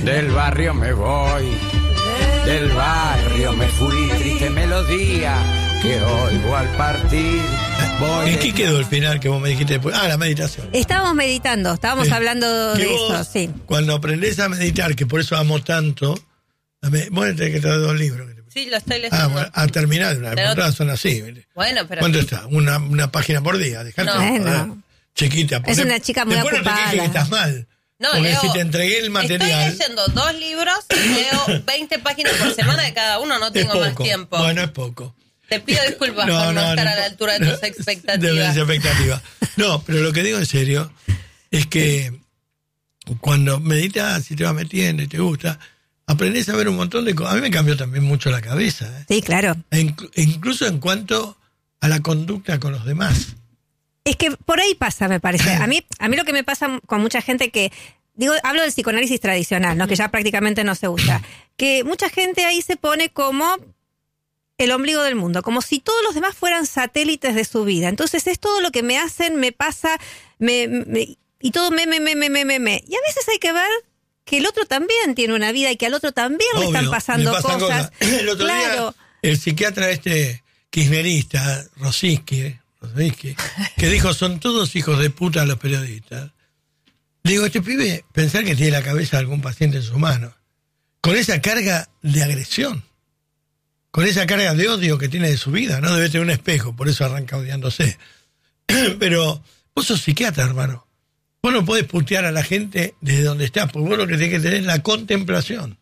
Del barrio me voy, del barrio me fui, triste melodía que oigo al partir. ¿En qué quedó el final que vos me dijiste después? La meditación. Estábamos meditando, estábamos hablando de eso, sí. Cuando aprendés a meditar, que por eso amo tanto, vos tenés que traer 2 libros. Sí, lo estoy leyendo. Bueno, a terminar, las portadas son así. Bueno, pero... ¿Cuánto está? Una página por día, dejate. No. Chiquita. Es una chica muy después ocupada. No te quejes que estás mal. No, porque leo, si te entregué el material... Estoy leyendo 2 libros y leo 20 páginas por semana de cada uno, no tengo más tiempo. Bueno, es poco. Te pido disculpas por no estar a la altura de tus expectativas. No, pero lo que digo en serio es que cuando meditas y te vas metiendo y te gusta, aprendés a ver un montón de cosas. A mí me cambió también mucho la cabeza. Sí, claro. Incluso en cuanto a la conducta con los demás. Es que por ahí pasa, me parece. A mí lo que me pasa con mucha gente que... hablo del psicoanálisis tradicional, ¿no? Que ya prácticamente no se usa. Que mucha gente ahí se pone como el ombligo del mundo, como si todos los demás fueran satélites de su vida. Entonces es todo lo que me hacen, me pasa, y todo me. Y a veces hay que ver que el otro también tiene una vida y que al otro también le están pasando cosas. El otro día, el psiquiatra kirchnerista, Rosinsky, que dijo, son todos hijos de puta los periodistas. Le digo, este pibe, pensar que tiene la cabeza de algún paciente en sus manos, con esa carga de agresión, con esa carga de odio que tiene de su vida, no debe tener un espejo, por eso arranca odiándose. Pero vos sos psiquiatra, hermano. Vos no podés putear a la gente desde donde estás, porque vos lo que tenés que tener es la contemplación.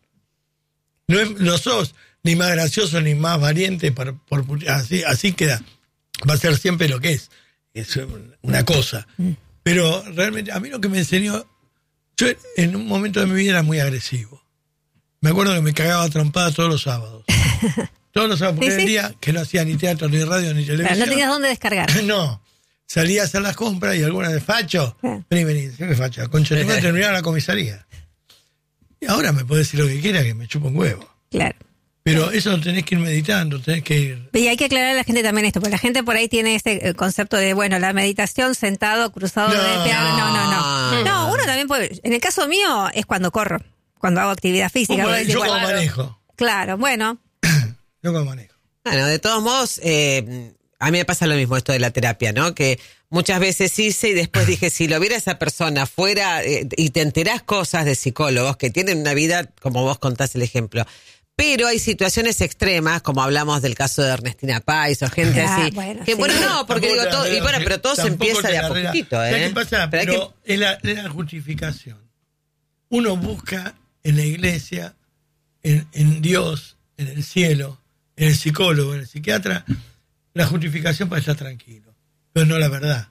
No sos ni más gracioso ni más valiente por putear, así queda. Va a ser siempre lo que es una cosa. Pero realmente, a mí lo que me enseñó, yo en un momento de mi vida era muy agresivo. Me acuerdo que me cagaba a trompada todos los sábados. Todos los sábados, porque era el día que no hacía ni teatro, ni radio, ni televisión. Pero no tenías dónde descargar. No. Salía a hacer las compras y alguna de facho. Vení, ¿qué facho? Concha, te voy a terminar la comisaría. Y ahora me podés decir lo que quiera, que me chupa un huevo. Claro. Pero eso lo tenés que ir meditando, tenés que ir... Y hay que aclarar a la gente también esto, porque la gente por ahí tiene ese concepto de, la meditación sentado, cruzado de piernas. No, uno también puede... En el caso mío es cuando corro, cuando hago actividad física. Yo como manejo. Claro, bueno. Yo como manejo. Bueno, de todos modos, a mí me pasa lo mismo esto de la terapia, ¿no? Que muchas veces hice y después dije, si lo viera esa persona fuera y te enterás cosas de psicólogos que tienen una vida, como vos contás el ejemplo... Pero hay situaciones extremas, como hablamos del caso de Ernestina Pais o gente así. Pero todo se empieza de a poquitito, ¿Qué pasa? Pero es la justificación. Uno busca en la iglesia, en Dios, en el cielo, en el psicólogo, en el psiquiatra, la justificación para estar tranquilo. Pero no la verdad.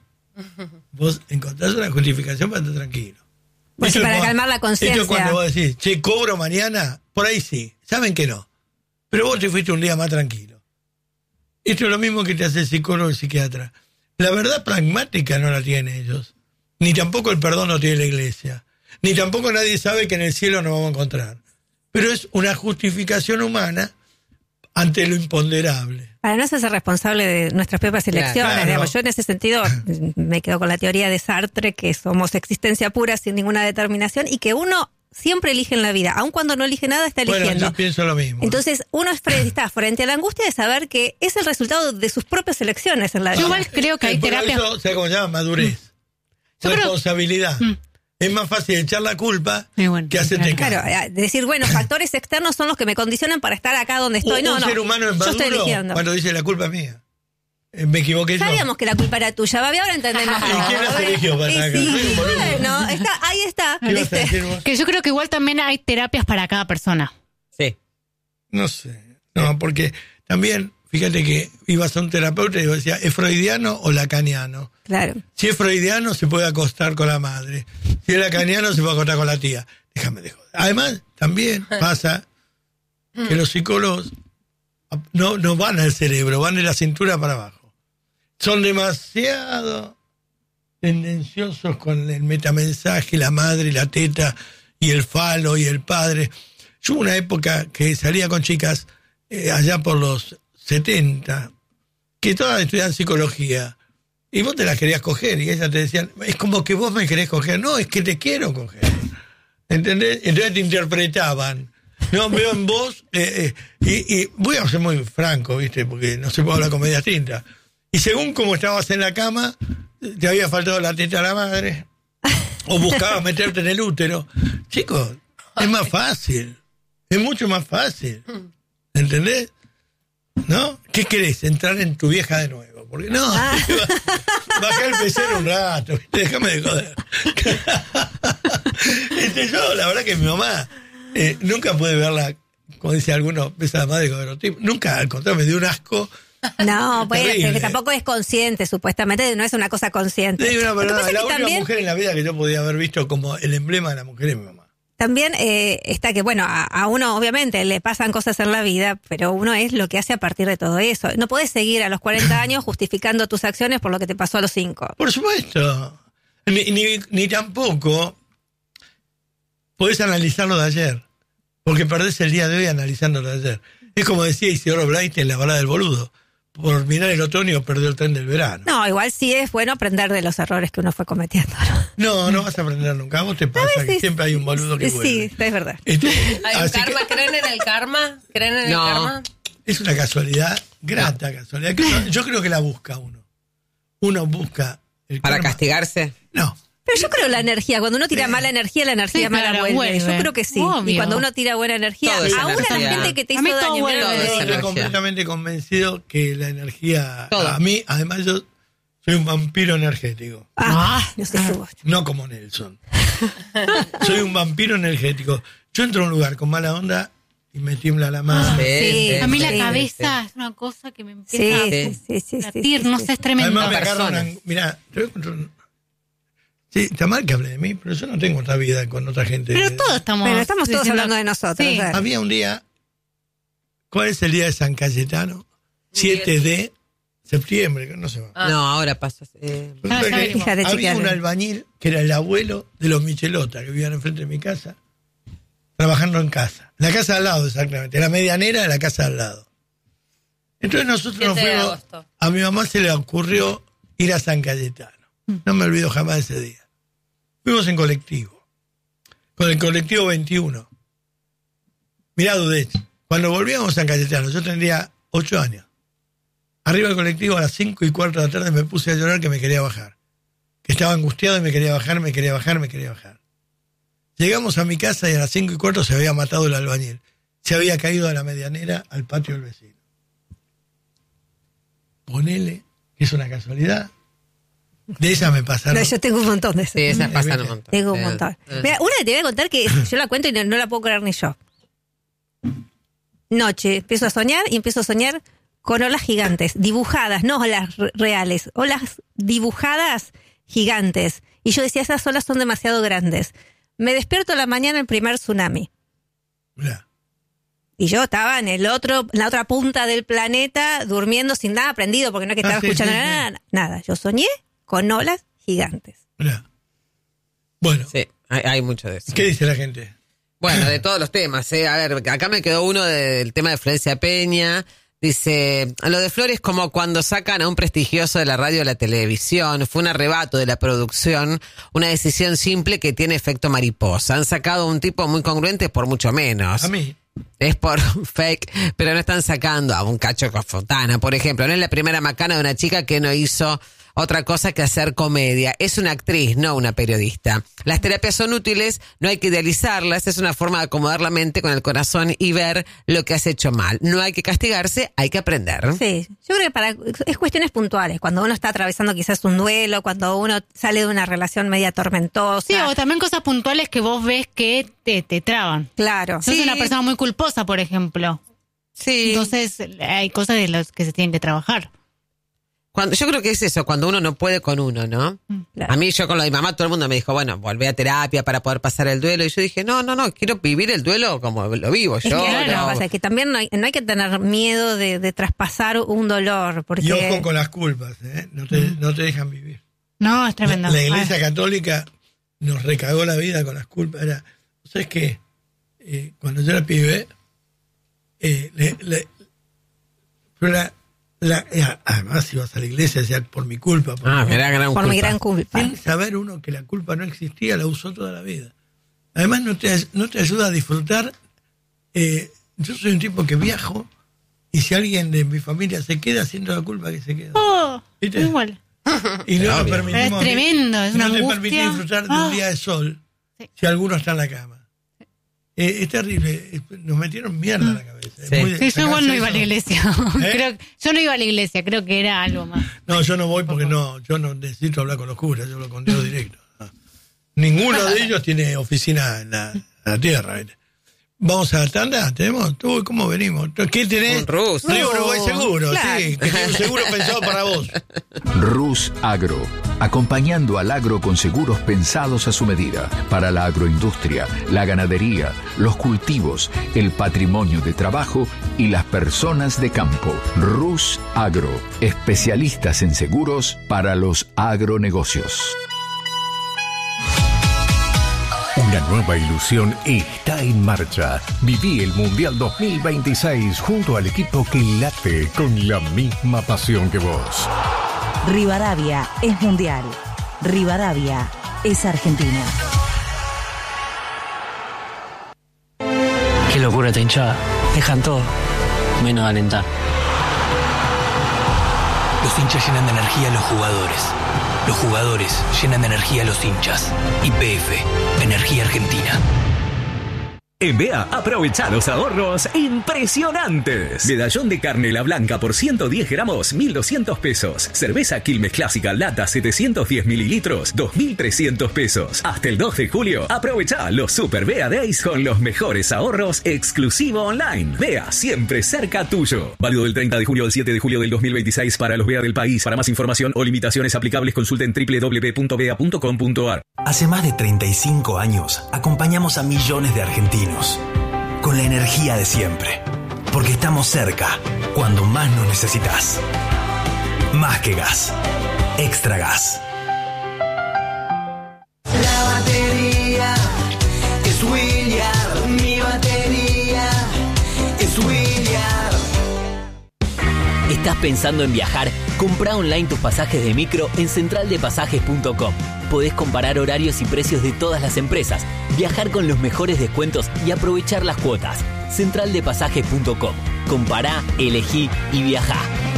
Vos encontrás una justificación para estar tranquilo. Pues para calmar la conciencia. Esto cuando vos decís, cobro mañana, por ahí sí. Saben que no. Pero vos te fuiste un día más tranquilo. Esto es lo mismo que te hace el psicólogo y el psiquiatra. La verdad pragmática no la tienen ellos. Ni tampoco el perdón lo tiene la iglesia. Ni tampoco nadie sabe que en el cielo nos vamos a encontrar. Pero es una justificación humana ante lo imponderable. Para no ser responsable de nuestras propias elecciones. Claro. Digamos, yo en ese sentido me quedo con la teoría de Sartre, que somos existencia pura sin ninguna determinación y que uno siempre elige en la vida, aun cuando no elige nada está eligiendo. Bueno, yo pienso lo mismo. Entonces uno está frente a la angustia de saber que es el resultado de sus propias elecciones en la vida. Yo igual creo que hay terapia. Eso, ¿sabes cómo se llama? Madurez. Responsabilidad. Es más fácil echar la culpa que hacerte caso. Claro, decir, factores externos son los que me condicionan para estar acá donde estoy. Un ser humano es maduro cuando dice la culpa es mía. Me equivoqué yo. Sabíamos que la culpa era tuya, Babi, ahora entendemos. ¿Y quién las eligió para acá? Bueno, ahí está. Que yo creo que igual también hay terapias para cada persona. Sí. No sé. No, porque también, fíjate que ibas a un terapeuta y decía, ¿es freudiano o lacaniano? Claro. Si es freudiano, se puede acostar con la madre. Si es lacaniano, se puede acostar con la tía. Déjame de joder. Además, también pasa que los psicólogos no van al cerebro, van de la cintura para abajo. Son demasiado tendenciosos con el metamensaje, la madre y la teta, y el falo y el padre. Yo hubo una época que salía con chicas, allá por los 70, que todas estudiaban psicología, y vos te las querías coger, y ellas te decían, es como que vos me querés coger. No, es que te quiero coger. ¿Entendés? Entonces te interpretaban. No, veo en vos, y voy a ser muy franco, ¿viste? Porque no se puede hablar con medias tintas. Y según cómo estabas en la cama, te había faltado la teta a la madre, o buscabas meterte en el útero. Chicos, es más fácil, es mucho más fácil. ¿Entendés? ¿No? ¿Qué querés? Entrar en tu vieja de nuevo. Porque no, bajá el pecero un rato, ¿viste? Déjame de joder. Yo, la verdad que mi mamá nunca pude verla, como dice alguno, pesa la madre con erotismo. Nunca, al contrario, me dio un asco. No, pues terrible. que tampoco es consciente, supuestamente, no es una cosa consciente. Te digo una Lo que verdad, pasa es la que única también, mujer en la vida que yo podía haber visto como el emblema de la mujer es mi mamá. también está que, bueno, a uno obviamente le pasan cosas en la vida, pero uno es lo que hace a partir de todo eso. No podés seguir a los 40 años justificando tus acciones por lo que te pasó a los 5. Por supuesto. Ni tampoco podés analizar lo de ayer, porque perdés el día de hoy analizando lo de ayer. Es como decía Isidoro Bright en La balada del boludo: por mirar el otoño perdió el tren del verano. No, igual sí es bueno aprender de los errores que uno fue cometiendo, ¿no? No vas a aprender nunca. A vos te pasa que siempre hay un boludo que vuelve. Sí, es verdad. ¿Hay un Así karma? que ¿Creen en el karma? ¿Creen en el karma? es una casualidad, grata casualidad. Yo creo que la busca uno. Uno busca el ¿Para karma. castigarse? No. Pero yo creo la energía, cuando uno tira mala energía, la energía Sí, mala claro, vuelve. vuelve. Yo creo que sí. Obvio. Y cuando uno tira buena energía, Todo es aún la energía. gente que te A mí hizo todo daño, vuelve. mira lo Todo que es digo. Estoy energía. completamente convencido que la energía, Todo. a mí, además yo soy un vampiro energético, No sé si vos. no como Nelson. Soy un vampiro energético. Yo entro a un lugar con mala onda y me tiembla la mano. Sí. A mí la Sí, cabeza es una cosa que me Sí, empieza sí. a latir, no sé, es tremendo. Además me agarra persona. Mirá, te voy a contar sí, está mal que hable de mí, pero yo no tengo otra vida con otra gente. Pero todos estamos... Pero estamos todos diciendo- hablando de nosotros. Sí. o sea. Había un día, ¿cuál es el día de San Cayetano? 7 de septiembre, que no se va. No, ahora pasa. Resulta que averiguo. Fíjate, había chequealo. un albañil que era el abuelo de los Michelota, que vivían enfrente de mi casa, trabajando en casa. La casa al lado, exactamente. La medianera de la casa al lado. Entonces nosotros 7 nos de fuimos. agosto. A mi mamá se le ocurrió ir a San Cayetano. No me olvido jamás de ese día. Fuimos en colectivo. Con el colectivo 21. Mirá, Dudech. Cuando volvíamos a San Cayetano, yo tendría 8 años. Arriba del colectivo a las 5:15 de la tarde me puse a llorar que me quería bajar. Que estaba angustiado y me quería bajar. Llegamos a mi casa y a las 5:15 se había matado el albañil. Se había caído a la medianera al patio del vecino. Ponele que es una casualidad. De esas me pasaron. No, yo tengo un montón de eso. Sí, esas pasan un montón. Tengo un montón. Mira, una que te voy a contar que yo la cuento y no la puedo creer ni yo. Noche, empiezo a soñar con olas gigantes, dibujadas, no olas reales, olas dibujadas gigantes. Y yo decía, esas olas son demasiado grandes. Me despierto a la mañana el primer tsunami. Mirá. Y yo estaba en la otra punta del planeta, durmiendo sin nada prendido, porque no es que estaba sí, escuchando sí, sí. nada. Yo soñé con olas gigantes. Mirá. Bueno, Sí, hay mucho de eso. ¿qué dice la gente? Bueno, de todos los temas, A ver, acá me quedó uno del tema de Florencia Peña. Dice, lo de Flores como cuando sacan a un prestigioso de la radio o la televisión. Fue un arrebato de la producción, una decisión simple que tiene efecto mariposa. Han sacado a un tipo muy congruente por mucho menos. A mí. Es por fake, pero no están sacando a un Cacho Fontana, por ejemplo. No es la primera macana de una chica que no hizo otra cosa que hacer comedia. Es una actriz, no una periodista. Las terapias son útiles, no hay que idealizarlas. Es una forma de acomodar la mente con el corazón y ver lo que has hecho mal. No hay que castigarse, hay que aprender. Sí, yo creo que es cuestiones puntuales. Cuando uno está atravesando quizás un duelo, cuando uno sale de una relación media tormentosa. Sí, o también cosas puntuales que vos ves que te traban. Claro. Sos una persona muy culposa, por ejemplo. Sí. Entonces hay cosas de las que se tienen que trabajar. Yo creo que es eso, cuando uno no puede con uno, ¿no? Claro. A mí, yo con lo de mi mamá, todo el mundo me dijo, bueno, volvé a terapia para poder pasar el duelo. Y yo dije, no, quiero vivir el duelo como lo vivo Es yo. que no. lo que pasa es que también no hay que tener miedo de traspasar un dolor. Porque... Y ojo con las culpas, ¿eh? No te dejan vivir. No, es tremendo. La Iglesia Católica nos recagó la vida con las culpas. ¿Sabes qué? Cuando yo era pibe, además ibas a la iglesia, decía, por mi culpa. Mirá, gran por mi culpa. gran culpa. Sin saber uno que la culpa no existía, la usó toda la vida. Además no te ayuda a disfrutar. Yo soy un tipo que viajo y si alguien de mi familia se queda, siento la culpa que se queda. ¿Viste? Igual. Y no nos permitimos. Es tremendo, es una no te angustia. permitís disfrutar de un día de sol si alguno está en la cama. Es terrible. Nos metieron mierda en la cabeza. Sí, yo igual no iba a la iglesia. Yo no iba a la iglesia, creo que era algo más. No, yo no voy porque yo no necesito hablar con los curas, yo lo condeno directo. Ninguno de ellos tiene oficina en la tierra. ¿Viste? Vamos a la tanda, ¿tenemos? ¿Tú cómo venimos? ¿Qué tenés? Un Rus. Río Uruguay Seguro, claro. sí, que tiene un seguro pensado para vos. Rus Agro, acompañando al agro con seguros pensados a su medida, para la agroindustria, la ganadería, los cultivos, el patrimonio de trabajo y las personas de campo. Rus Agro, especialistas en seguros para los agronegocios. Una nueva ilusión está en marcha. Viví el Mundial 2026 junto al equipo que late con la misma pasión que vos. Rivadavia es mundial. Rivadavia es Argentina. Qué locura esta hinchada. Dejan todo, menos alentar. Los hinchas llenan de energía a los jugadores. Los jugadores llenan de energía a los hinchas. YPF, Energía Argentina. En BEA, aprovecha los ahorros impresionantes. Medallón de carne La Blanca por 110 gramos, 1.200 pesos. Cerveza Quilmes Clásica Lata 710 mililitros, 2.300 pesos. Hasta el 2 de julio, aprovecha los Super BEA Days con los mejores ahorros exclusivo online. BEA, siempre cerca tuyo. Válido del 30 de junio al 7 de julio del 2026 para los BEA del país. Para más información o limitaciones aplicables, consulten www.bea.com.ar. Hace más de 35 años, acompañamos a millones de argentinos. Con la energía de siempre. Porque estamos cerca, cuando más nos necesitas. Más que gas. Extra gas. La batería es Williard. Mi batería es Williard. ¿Estás pensando en viajar? Comprá online tus pasajes de micro en centraldepasajes.com. Podés comparar horarios y precios de todas las empresas, viajar con los mejores descuentos y aprovechar las cuotas. Centraldepasajes.com. Compará, elegí y viajá.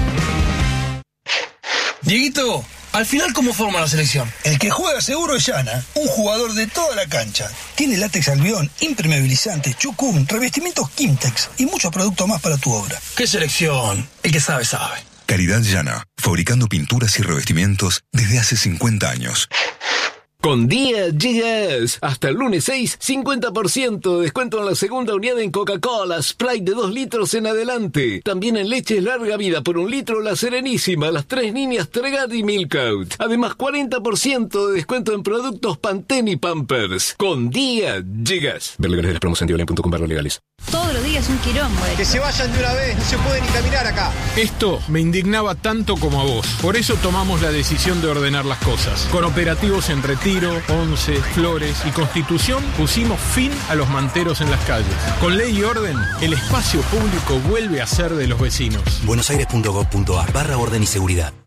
Dieguito, al final, ¿cómo forma la selección? El que juega seguro es Yana, un jugador de toda la cancha. Tiene látex albión, impermeabilizante, chucún, revestimientos Kimtex y muchos productos más para tu obra. ¿Qué selección? El que sabe, sabe. Caridad Llana, fabricando pinturas y revestimientos desde hace 50 años. Con Día Gigas, hasta el lunes 6, 50% de descuento en la segunda unidad en Coca-Cola, Sprite de 2 litros en adelante. También en leches larga vida por 1 litro La Serenísima, las 3 líneas Tregat y Milkout. Además, 40% de descuento en productos Pantene y Pampers. Con Día Gigas. Ver legales de las promos en diolen.com/legales. Todos los días un quilombo. Que se vayan de una vez, no se puede ni caminar acá. Esto me indignaba tanto como a vos. Por eso tomamos la decisión de ordenar las cosas. Con operativos en Retiro, Once, Flores y Constitución pusimos fin a los manteros en las calles. Con ley y orden, el espacio público vuelve a ser de los vecinos. buenosaires.gov.ar/orden y seguridad.